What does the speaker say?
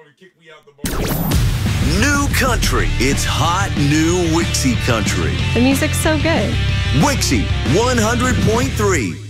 New country. It's hot new Wixie country. The music's so good. Wixie 100.3.